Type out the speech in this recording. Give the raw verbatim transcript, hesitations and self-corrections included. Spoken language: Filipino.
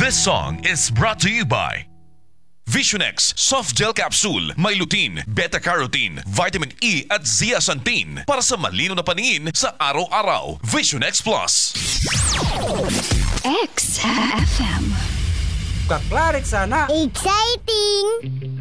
This song is brought to you by Visionex Soft Gel Capsule. May lutein, beta-carotene, vitamin E at zeaxanthin para sa malino na paningin sa araw-araw. Visionex Plus. X F M. Kaklaret sana. Exciting!